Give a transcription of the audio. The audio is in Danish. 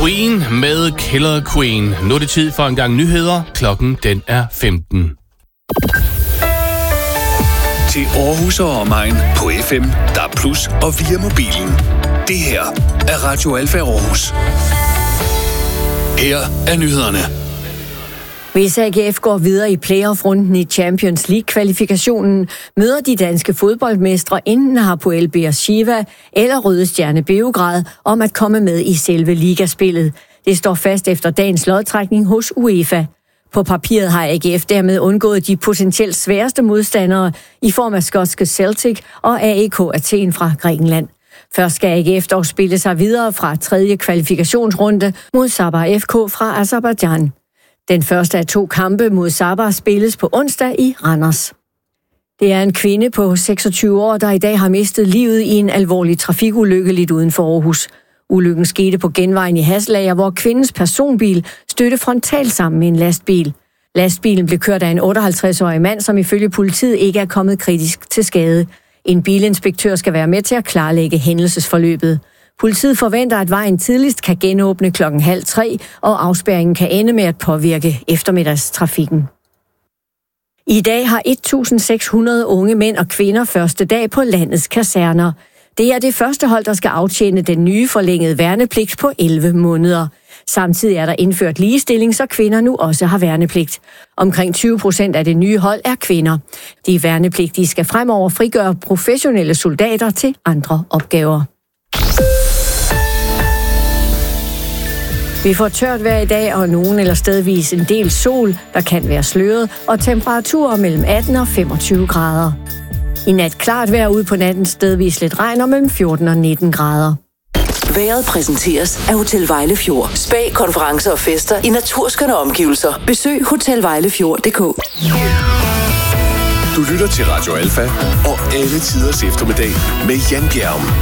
Queen med Killer Queen. Nu er det tid for en gang nyheder. Klokken den er 15. Til Aarhus og omegn på FM, DAB+ og via mobilen. Det her er Radio Alfa Aarhus. Her er nyhederne. Hvis AGF går videre i playoff-runden i Champions League-kvalifikationen, møder de danske fodboldmestre enten Hapoel Beersheva eller Røde Stjerne Beograd om at komme med i selve ligaspillet. Det står fast efter dagens lodtrækning hos UEFA. På papiret har AGF dermed undgået de potentielt sværeste modstandere i form af skotske Celtic og AEK Athen fra Grækenland. Først skal AGF dog spille sig videre fra 3. kvalifikationsrunde mod Sabah FK fra Aserbajdsjan. Den første af 2 kampe mod Sabah spilles på onsdag i Randers. Det er en kvinde på 26 år, der i dag har mistet livet i en alvorlig trafikulykke lidt uden for Aarhus. Ulykken skete på genvejen i Hasselager, hvor kvindens personbil stødte frontalt sammen med en lastbil. Lastbilen blev kørt af en 58-årig mand, som ifølge politiet ikke er kommet kritisk til skade. En bilinspektør skal være med til at klarlægge hændelsesforløbet. Politiet forventer, at vejen tidligst kan genåbne 2:30, og afspærringen kan ende med at påvirke eftermiddagstrafikken. I dag har 1.600 unge mænd og kvinder første dag på landets kaserner. Det er det første hold, der skal aftjene den nye forlængede værnepligt på 11 måneder. Samtidig er der indført ligestilling, så kvinder nu også har værnepligt. Omkring 20% af det nye hold er kvinder. De værnepligtige skal fremover frigøre professionelle soldater til andre opgaver. Vi får tørt vejr i dag, og nogen eller stedvis en del sol, der kan være sløret, og temperaturer mellem 18 og 25 grader. I nat klart vejr ude på natten, stedvis lidt regn og mellem 14 og 19 grader. Vejret præsenteres af Hotel Vejlefjord. Spa, konferencer og fester i naturskønne omgivelser. Besøg hotelvejlefjord.dk. Du lytter til Radio Alfa og alle tiders eftermiddag med Jan Bjerg.